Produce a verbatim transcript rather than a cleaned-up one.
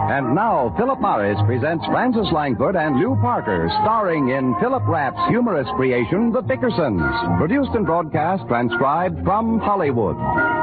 And now, Philip Morris presents Frances Langford and Lew Parker, starring in Philip Rapp's humorous creation, The Dickersons, produced and broadcast, transcribed from Hollywood.